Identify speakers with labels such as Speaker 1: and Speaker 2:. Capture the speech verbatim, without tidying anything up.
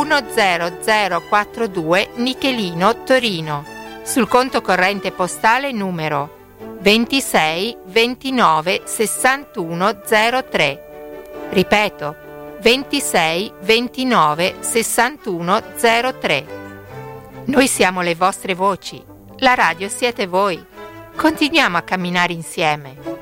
Speaker 1: uno zero zero quattro due Nichelino, Torino, sul conto corrente postale numero ventisei ventinove sessantuno zero tre. Ripeto, ventisei ventinove sessantuno zero tre. Noi siamo le vostre voci, la radio siete voi. Continuiamo a camminare insieme.